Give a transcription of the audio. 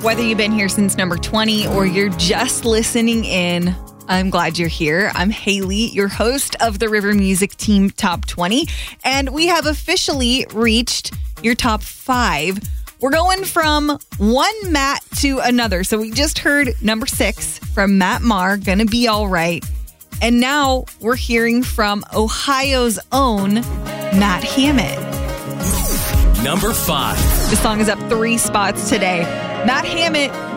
Whether you've been here since number 20 or you're just listening in, I'm glad you're here. I'm Haley, your host of the River Music Team Top 20, and we have officially reached your top 5. We're going from one Matt to another. So we just heard number 6 from Matt Maher, Gonna Be All Right. And now we're hearing from Ohio's own Matt Hammett. Number 5. The song is up 3 spots today. Matt Hammett